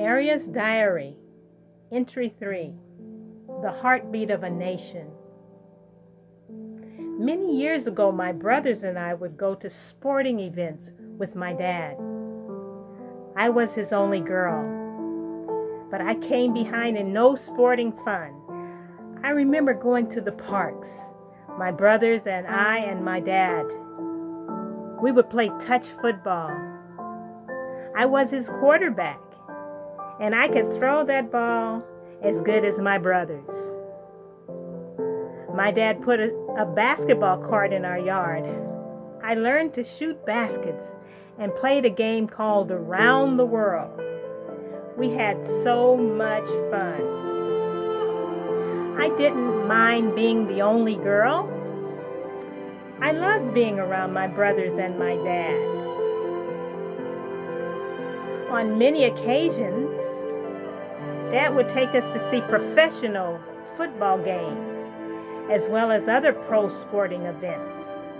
Aria's Diary, Entry 3, The Heartbeat of a Nation. Many years ago, my brothers and I would go to sporting events with my dad. I was his only girl, but I came behind in no sporting fun. I remember going to the parks, my brothers and I and my dad. We would play touch football. I was his quarterback, and I could throw that ball as good as my brothers. My dad put a basketball court in our yard. I learned to shoot baskets and played a game called Around the World. We had so much fun. I didn't mind being the only girl. I loved being around my brothers and my dad. On many occasions, Dad would take us to see professional football games, as well as other pro sporting events.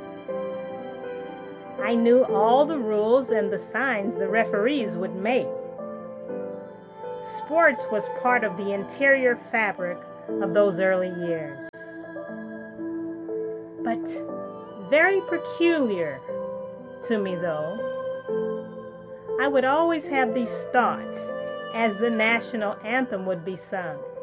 I knew all the rules and the signs the referees would make. Sports was part of the interior fabric of those early years. But very peculiar to me, though, I would always have these thoughts as the national anthem would be sung.